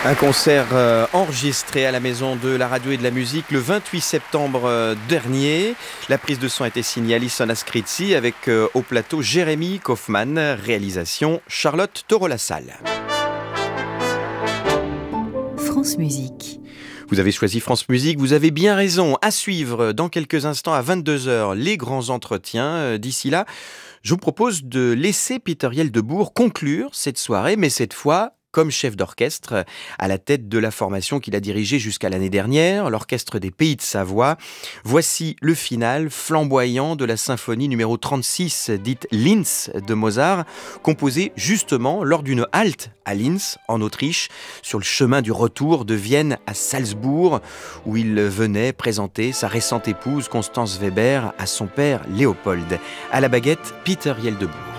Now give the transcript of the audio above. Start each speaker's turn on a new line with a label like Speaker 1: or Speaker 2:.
Speaker 1: Un concert enregistré à la Maison de la Radio et de la Musique le 28 septembre dernier. La prise de son a été signée Alison Ascrizzi avec au plateau Jérémy Kaufmann, réalisation Charlotte Toro-Lassalle.
Speaker 2: France Musique.
Speaker 1: Vous avez choisi France Musique, vous avez bien raison. À suivre dans quelques instants à 22h les grands entretiens. D'ici là, je vous propose de laisser Peter Yeldebourg conclure cette soirée, mais cette fois comme chef d'orchestre, à la tête de la formation qu'il a dirigée jusqu'à l'année dernière, l'Orchestre des Pays de Savoie. Voici le final flamboyant de la symphonie numéro 36, dite Linz de Mozart, composée justement lors d'une halte à Linz, en Autriche, sur le chemin du retour de Vienne à Salzbourg, où il venait présenter sa récente épouse Constance Weber à son père Léopold. À la baguette, Peter Yeldebourg.